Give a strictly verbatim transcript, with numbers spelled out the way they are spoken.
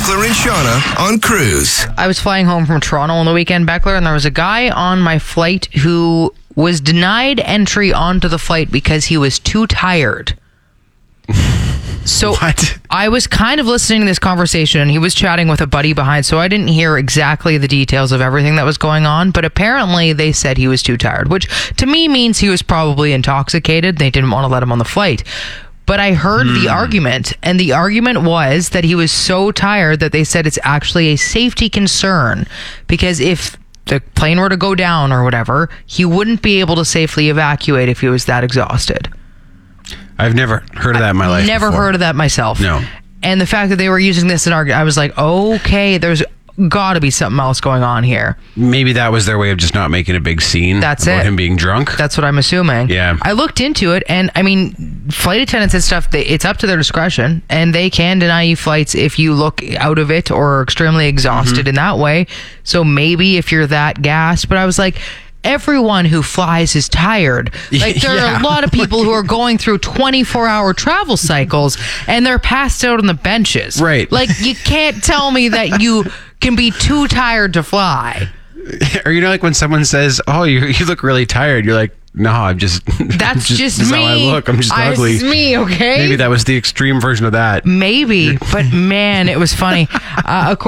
Beckler and Shauna on Cruise. I was flying home from Toronto on the weekend, Beckler, and there was a guy on my flight who was denied entry onto the flight because he was too tired. So What? I was kind of listening to this conversation, and he was chatting with a buddy behind, so I didn't hear exactly the details of everything that was going on, but apparently they said he was too tired, which to me means he was probably intoxicated. They didn't want to let him on the flight. But I heard the argument, and the argument was that he was so tired that they said it's actually a safety concern, because if the plane were to go down or whatever, he wouldn't be able to safely evacuate if he was that exhausted. I've never heard of that in my life Never before. heard of that myself. No. And the fact that they were using this in argument, I was like, okay, there's got to be something else going on here. Maybe that was their way of just not making a big scene. That's about it. him being drunk. That's what I'm assuming. Yeah. I looked into it, and I mean, flight attendants and stuff, they, it's up to their discretion, and they can deny you flights if you look out of it or are extremely exhausted Mm-hmm. in that way. So maybe if you're that gassed, but I was like, everyone who flies is tired. Like, there Yeah. are a lot of people who are going through twenty-four hour travel cycles, and they're passed out on the benches. Right. Like, you can't tell me that you can be too tired to fly. Or you know, like when someone says, "Oh, you you look really tired," you're like, "No, I'm just That's just, just this is me. how I look. I'm just I- ugly." It's me, okay? Maybe that was the extreme version of that. Maybe, but man, it was funny. Uh,